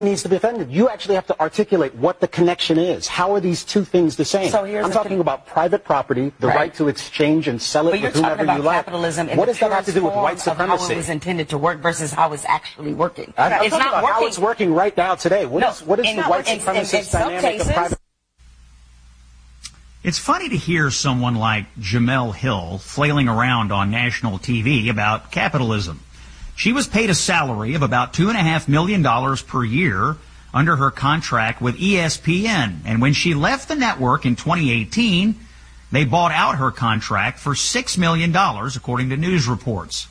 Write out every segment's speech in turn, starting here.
needs to be offended. You actually have to articulate what the connection is. How are these two things the same? So I'm talking about private property, the right to exchange and sell it with whomever you like. Capitalism What does that have to do with white supremacy? How it was intended to work versus how it's actually working. I'm it's talking not about working. how it's working right now today. What is the white supremacist dynamic of private? It's funny to hear someone like Jemele Hill flailing around on national TV about capitalism. She was paid a salary of about $2.5 million per year under her contract with ESPN. And when she left the network in 2018, they bought out her contract for $6 million, according to news reports.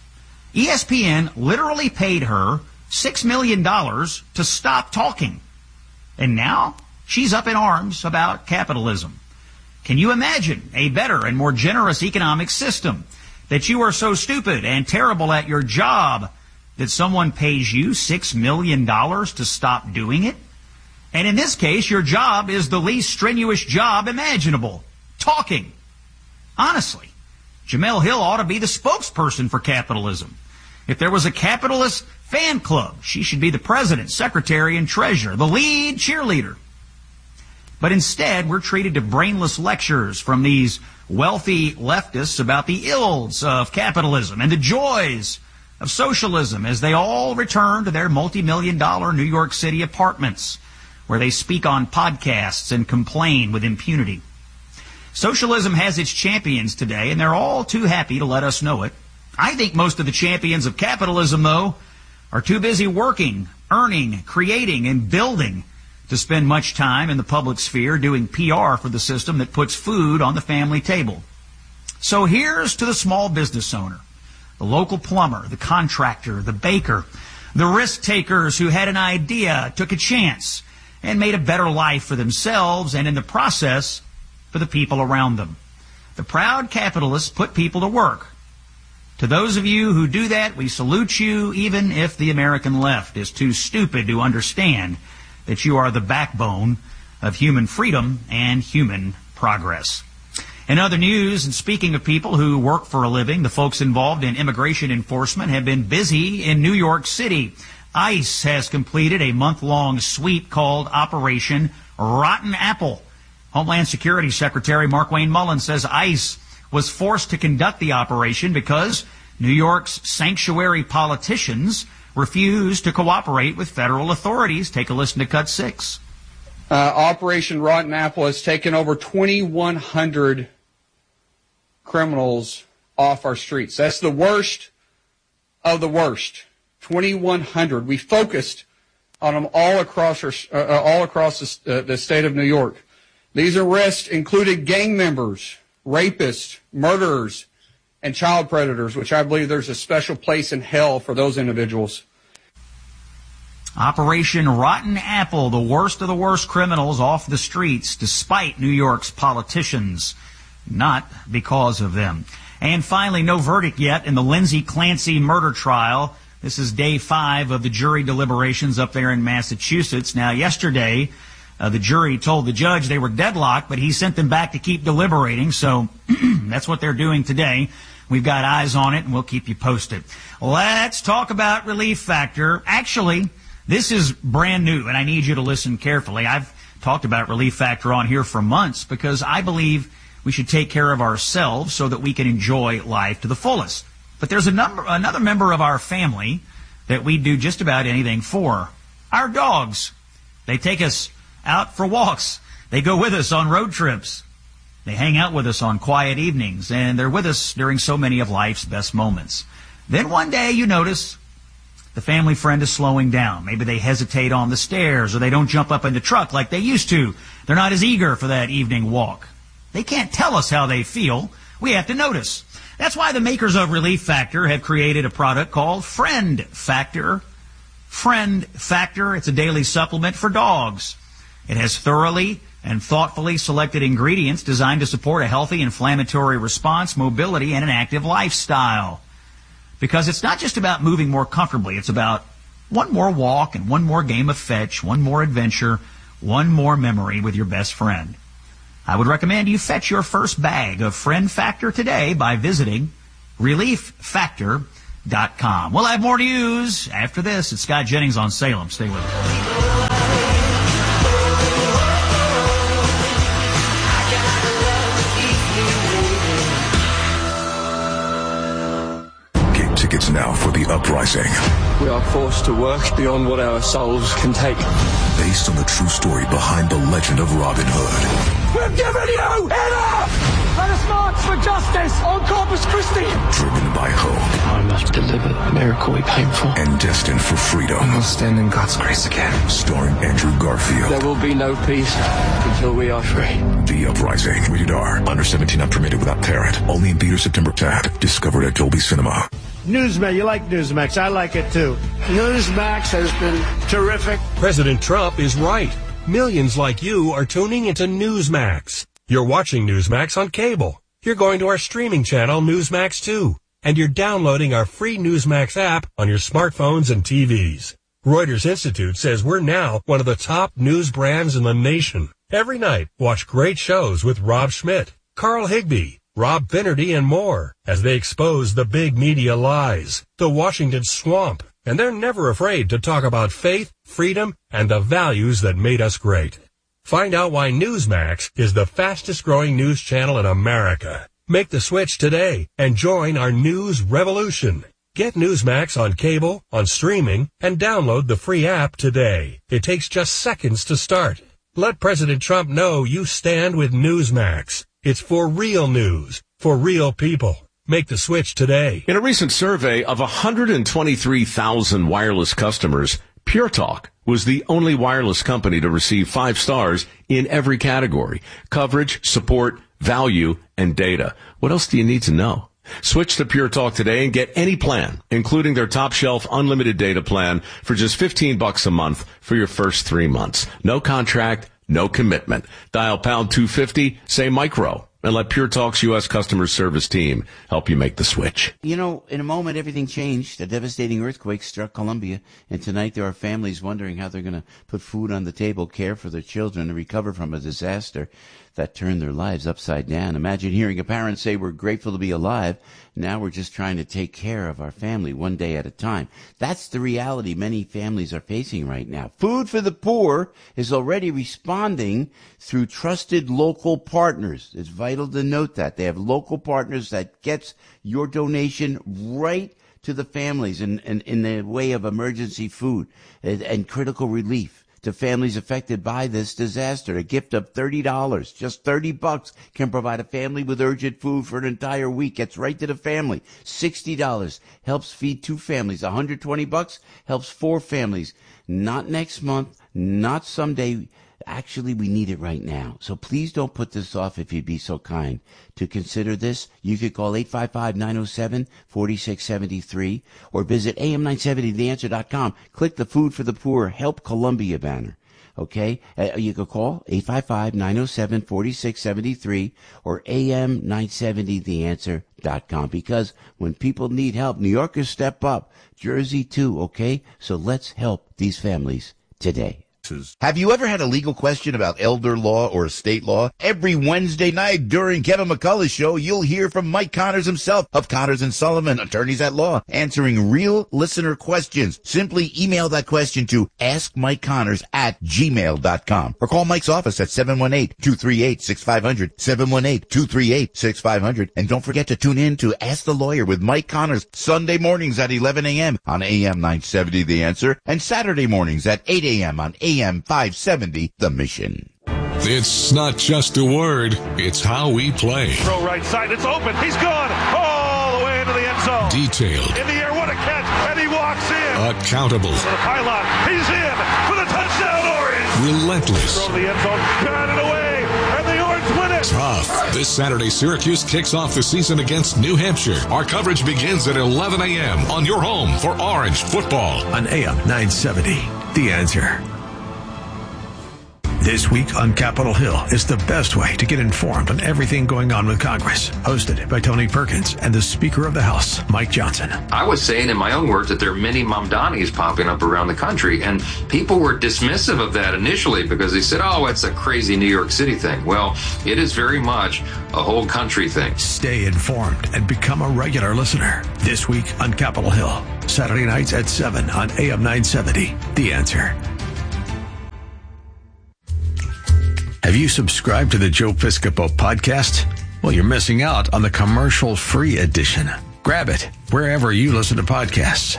ESPN literally paid her $6 million to stop talking. And now she's up in arms about capitalism. Can you imagine a better and more generous economic system that you are so stupid and terrible at your job that someone pays you $6 million to stop doing it? And in this case, your job is the least strenuous job imaginable. Talking. Honestly, Jemele Hill ought to be the spokesperson for capitalism. If there was a capitalist fan club, she should be the president, secretary, and treasurer, the lead cheerleader. But instead, we're treated to brainless lectures from these wealthy leftists about the ills of capitalism and the joys of socialism as they all return to their multi-million-dollar New York City apartments where they speak on podcasts and complain with impunity. Socialism has its champions today, and they're all too happy to let us know it. I think most of the champions of capitalism, though, are too busy working, earning, creating, and building to spend much time in the public sphere doing PR for the system that puts food on the family table. So here's to the small business owner, the local plumber, the contractor, the baker, the risk takers who had an idea, took a chance, and made a better life for themselves and in the process for the people around them. The proud capitalists put people to work. To those of you who do that, we salute you, even if the American left is too stupid to understand that you are the backbone of human freedom and human progress. In other news, and speaking of people who work for a living, the folks involved in immigration enforcement have been busy in New York City. ICE has completed a month-long sweep called Operation Rotten Apple. Homeland Security Secretary Markwayne Mullin says ICE was forced to conduct the operation because New York's sanctuary politicians refused to cooperate with federal authorities. Take a listen to Cut 6. Operation Rotten Apple has taken over 2,100 criminals off our streets. That's the worst of the worst. 2,100. We focused on them all across the state of New York. These arrests included gang members, rapists, murderers, and child predators, which I believe there's a special place in hell for those individuals. Operation Rotten Apple, the worst of the worst criminals off the streets, despite New York's politicians, not because of them. And finally, no verdict yet in the Lindsay Clancy murder trial. This is day 5 of the jury deliberations up there in Massachusetts. Now, yesterday, the jury told the judge they were deadlocked, but he sent them back to keep deliberating, so that's what they're doing today. We've got eyes on it, and we'll keep you posted. Let's talk about Relief Factor. Actually, this is brand new, and I need you to listen carefully. I've talked about Relief Factor on here for months because I believe we should take care of ourselves so that we can enjoy life to the fullest. But there's another member of our family that we do just about anything for. Our dogs. They take us out for walks. They go with us on road trips. They hang out with us on quiet evenings, and they're with us during so many of life's best moments. Then one day you notice the family friend is slowing down. Maybe they hesitate on the stairs, or they don't jump up in the truck like they used to. They're not as eager for that evening walk. They can't tell us how they feel. We have to notice. That's why the makers of Relief Factor have created a product called Friend Factor. Friend Factor, it's a daily supplement for dogs. It has thoroughly and thoughtfully selected ingredients designed to support a healthy inflammatory response, mobility, and an active lifestyle. Because it's not just about moving more comfortably. It's about one more walk and one more game of fetch, one more adventure, one more memory with your best friend. I would recommend you fetch your first bag of Friend Factor today by visiting ReliefFactor.com. We'll have more news after this. It's Scott Jennings on Salem. Stay with us. for the uprising. We are forced to work beyond what our souls can take. Based on the true story behind the legend of Robin Hood. We're giving you enough! Let us march for justice on Corpus Christi! Driven by hope. I must deliver a miracle painful. And destined for freedom. I will stand in God's grace again. Starring Andrew Garfield. There will be no peace until we are free. The Uprising. Rated R. Under 17 not permitted without parent. Only in theaters September 10th. Discovered at Dolby Cinema. Newsmax, you like Newsmax. I like it too. Newsmax has been terrific. President Trump is right. Millions like you are tuning into Newsmax. You're watching Newsmax on cable. You're going to our streaming channel, Newsmax 2. And you're downloading our free Newsmax app on your smartphones and TVs. Reuters Institute says we're now one of the top news brands in the nation. Every night, watch great shows with Rob Schmidt, Carl Higbie, Rob Finnerty, and more as they expose the big media lies, the Washington swamp, and they're never afraid to talk about faith, freedom, and the values that made us great. Find out why Newsmax is the fastest growing news channel in America. Make the switch today and join our news revolution. Get Newsmax on cable, on streaming, and download the free app today. It takes just seconds to start. Let President Trump know you stand with Newsmax. It's for real news, for real people. Make the switch today. In a recent survey of 123,000 wireless customers, Pure Talk was the only wireless company to receive 5 stars in every category: coverage, support, value, and data. What else do you need to know? Switch to Pure Talk today and get any plan, including their top shelf unlimited data plan for just $15 a month for your first 3 months. No contract, no commitment. Dial pound 250, say micro, and let Pure Talk's U.S. customer service team help you make the switch. You know, in a moment, everything changed. A devastating earthquake struck Colombia, and tonight there are families wondering how they're going to put food on the table, care for their children, and recover from a disaster that turned their lives upside down. Imagine hearing a parent say, "We're grateful to be alive. Now we're just trying to take care of our family one day at a time." That's the reality many families are facing right now. Food for the Poor is already responding through trusted local partners. It's vital to note that. They have local partners that gets your donation right to the families in the way of emergency food and critical relief to families affected by this disaster. A gift of $30, just $30, can provide a family with urgent food for an entire week. Gets right to the family. $60 helps feed 2 families. $120 helps 4 families. Not next month, not someday. Actually, we need it right now. So please don't put this off if you'd be so kind to consider this. You could call 855-907-4673 or visit am970theanswer.com. Click the Food for the Poor Help Columbia banner. Okay? You could call 855-907-4673 or am970theanswer.com, because when people need help, New Yorkers step up. Jersey too, okay? So let's help these families today. Have you ever had a legal question about elder law or estate law? Every Wednesday night during Kevin McCullough's show, you'll hear from Mike Connors himself of Connors & Sullivan, attorneys at law, answering real listener questions. Simply email that question to askmikeconnors@gmail.com or call Mike's office at 718-238-6500, 718-238-6500. And don't forget to tune in to Ask the Lawyer with Mike Connors Sunday mornings at 11 a.m. on AM 970 The Answer and Saturday mornings at 8 a.m. on AM 570 The Mission. It's not just a word, it's how we play. Throw right side, it's open, he's gone all the way into the end zone. Detailed. In the air, what a catch, and he walks in. Accountable. For the pylon, he's in for the touchdown, Orange. Relentless. Throw the end zone, got it away, and the Orange win it. Tough. This Saturday, Syracuse kicks off the season against New Hampshire. Our coverage begins at 11 a.m. on your home for Orange football. On AM 970, The Answer. This week on Capitol Hill is the best way to get informed on everything going on with Congress. Hosted by Tony Perkins and the Speaker of the House, Mike Johnson. I was saying in my own words that there are many Mamdanis popping up around the country, and people were dismissive of that initially because they said, oh, it's a crazy New York City thing. Well, it is very much a whole country thing. Stay informed and become a regular listener. This week on Capitol Hill, Saturday nights at 7 on AM 970, The Answer. Have you subscribed to the Joe Piscopo podcast? Well, you're missing out on the commercial-free edition. Grab it wherever you listen to podcasts.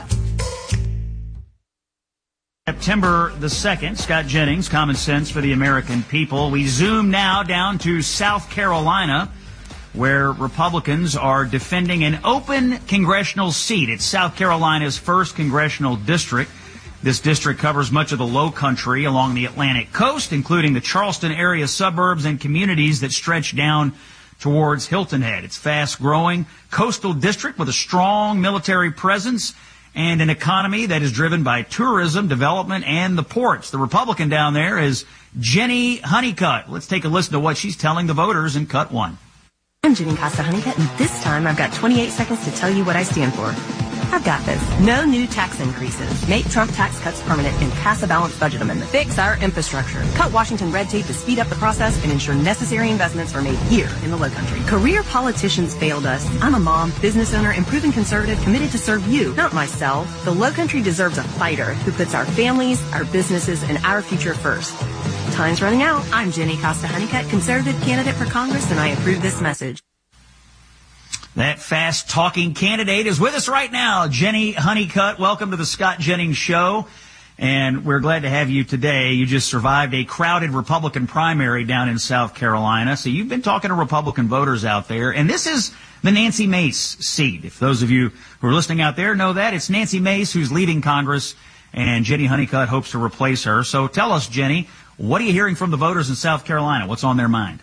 September the 2nd, Scott Jennings, Common Sense for the American People. We zoom now down to South Carolina, where Republicans are defending an open congressional seat. It's South Carolina's 1st congressional district. This district covers much of the low country along the Atlantic coast, including the Charleston area suburbs and communities that stretch down towards Hilton Head. It's fast-growing coastal district with a strong military presence and an economy that is driven by tourism, development, and the ports. The Republican down there is Jenny Honeycutt. Let's take a listen to what she's telling the voters in Cut 1. I'm Jenny Costa Honeycutt, and this time I've got 28 seconds to tell you what I stand for. I've got this. No new tax increases. Make Trump tax cuts permanent and pass a balanced budget amendment. Fix our infrastructure. Cut Washington red tape to speed up the process and ensure necessary investments are made here in the Lowcountry. Career politicians failed us. I'm a mom, business owner, and proven conservative committed to serve you, not myself. The Lowcountry deserves a fighter who puts our families, our businesses, and our future first. Time's running out. I'm Jenny Costa Honeycutt, conservative candidate for Congress, and I approve this message. That fast-talking candidate is with us right now, Jenny Honeycutt. Welcome to the Scott Jennings Show, and we're glad to have you today. You just survived a crowded Republican primary down in South Carolina, so you've been talking to Republican voters out there, and this is the Nancy Mace seat. If those of you who are listening out there know that, it's Nancy Mace who's leaving Congress, and Jenny Honeycutt hopes to replace her. So tell us, Jenny, what are you hearing from the voters in South Carolina? What's on their mind?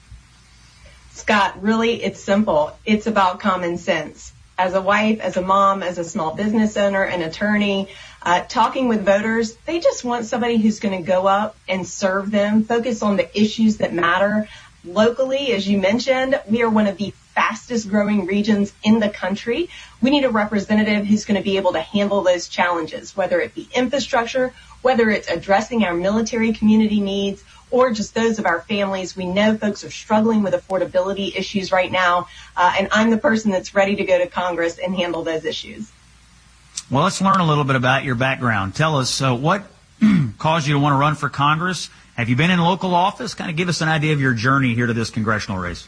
Scott, really, it's simple. It's about common sense. As a wife, as a mom, as a small business owner, an attorney, talking with voters, they just want somebody who's going to go up and serve them, focus on the issues that matter. Locally, as you mentioned, we are one of the fastest growing regions in the country. We need a representative who's going to be able to handle those challenges, whether it be infrastructure, whether it's addressing our military community needs, or just those of our families. We know folks are struggling with affordability issues right now, and I'm the person that's ready to go to Congress and handle those issues. Well, let's learn a little bit about your background. Tell us what caused you to want to run for Congress. Have you been in local office? Kind of give us an idea of your journey here to this congressional race.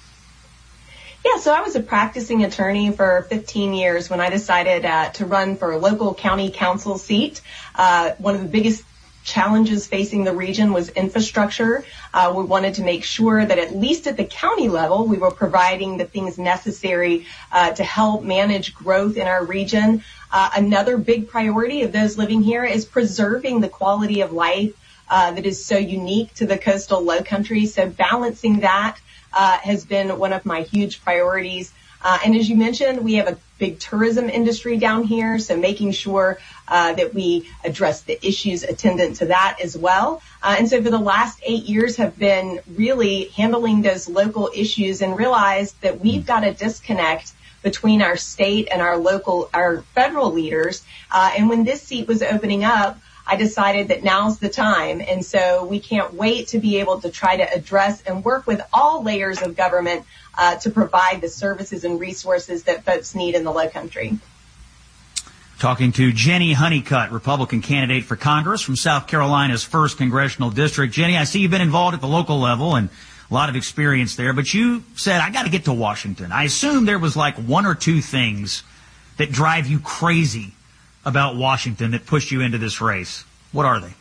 Yeah, so I was a practicing attorney for 15 years when I decided to run for a local county council seat. One of the biggest challenges facing the region was infrastructure. We wanted to make sure that at least at the county level, we were providing the things necessary to help manage growth in our region. Another big priority of those living here is preserving the quality of life that is so unique to the coastal Lowcountry. So balancing that has been one of my huge priorities. And as you mentioned, we have a big tourism industry down here, so making sure that we address the issues attendant to that as well. And so for the last 8 years have been really handling those local issues and realized that we've got a disconnect between our state and our federal leaders. And when this seat was opening up, I decided that now's the time. And so we can't wait to be able to try to address and work with all layers of government to provide the services and resources that folks need in the Lowcountry. Talking to Jenny Honeycutt, Republican candidate for Congress from South Carolina's 1st Congressional District. Jenny, I see you've been involved at the local level and a lot of experience there, but you said, I got to get to Washington. I assume there was like one or two things that drive you crazy about Washington that pushed you into this race. What are they?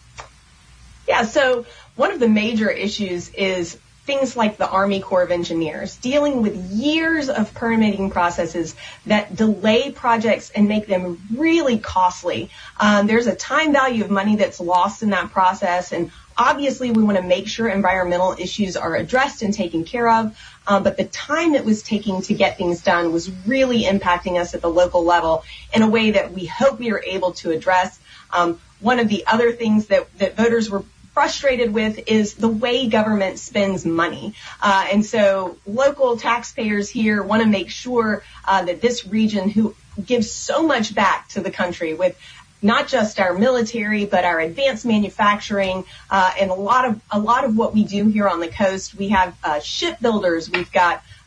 Yeah, so one of the major issues is things like the Army Corps of Engineers, dealing with years of permitting processes that delay projects and make them really costly. There's a time value of money that's lost in that process, and obviously we want to make sure environmental issues are addressed and taken care of, but the time it was taking to get things done was really impacting us at the local level in a way that we hope we are able to address. One of the other things that voters were frustrated with is the way government spends money. And so local taxpayers here want to make sure that this region, who gives so much back to the country with not just our military, but our advanced manufacturing, and a lot of what we do here on the coast. We have shipbuilders, we've got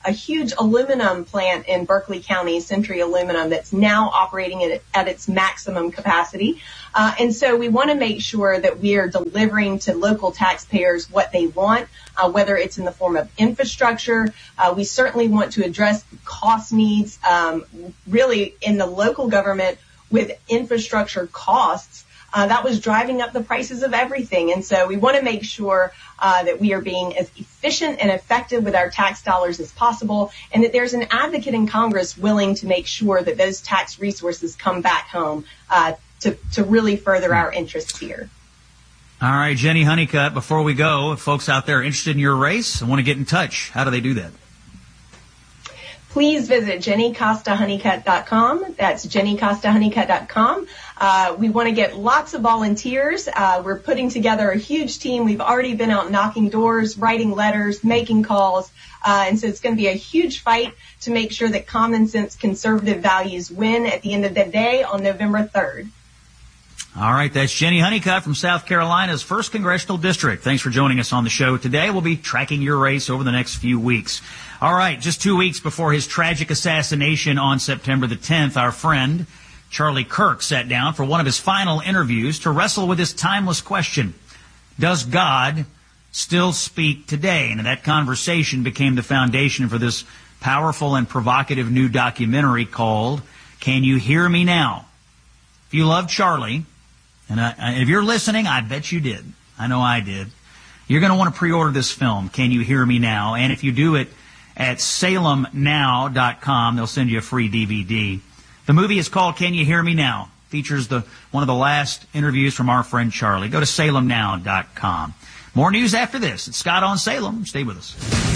a huge aluminum plant in Berkeley County, Century Aluminum, that's now operating at its maximum capacity. And so we want to make sure that we are delivering to local taxpayers what they want, whether it's in the form of infrastructure. We certainly want to address cost needs, really in the local government with infrastructure costs. That was driving up the prices of everything. And so we want to make sure that we are being as efficient and effective with our tax dollars as possible, and that there's an advocate in Congress willing to make sure that those tax resources come back home to really further our interests here. All right, Jenny Honeycutt, before we go, if folks out there are interested in your race and want to get in touch, how do they do that? Please visit JennyCostaHoneycutt.com. That's JennyCostaHoneycutt.com. We want to get lots of volunteers. We're putting together a huge team. We've already been out knocking doors, writing letters, making calls. And so it's going to be a huge fight to make sure that common sense conservative values win at the end of the day on November 3rd. All right, that's Jenny Honeycutt from South Carolina's 1st Congressional District. Thanks for joining us on the show today. We'll be tracking your race over the next few weeks. All right, just 2 weeks before his tragic assassination on September the 10th, our friend Charlie Kirk sat down for one of his final interviews to wrestle with this timeless question: does God still speak today? And that conversation became the foundation for this powerful and provocative new documentary called Can You Hear Me Now? If you love Charlie, and if you're listening, I bet you did. I know I did. You're going to want to pre-order this film, Can You Hear Me Now? And if you do it at salemnow.com, they'll send you a free DVD. The movie is called Can You Hear Me Now? Features one of the last interviews from our friend Charlie. Go to salemnow.com. More news after this. It's Scott on Salem. Stay with us.